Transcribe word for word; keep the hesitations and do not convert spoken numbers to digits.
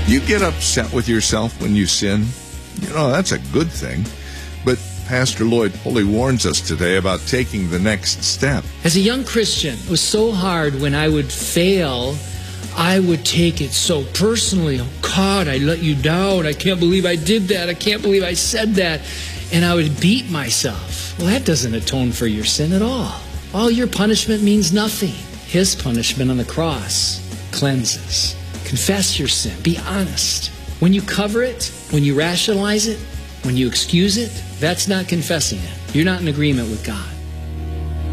You get upset with yourself when you sin? You know, that's a good thing. But Pastor Lloyd Pulley warns us today about taking the next step. As a young Christian, it was so hard when I would fail. I would take it so personally. Oh, God, I let you down. I can't believe I did that. I can't believe I said that. And I would beat myself. Well, that doesn't atone for your sin at all. All your punishment means nothing. His punishment on the cross cleanses. Confess your sin. Be honest. When you cover it, when you rationalize it, when you excuse it, that's not confessing it. You're not in agreement with God.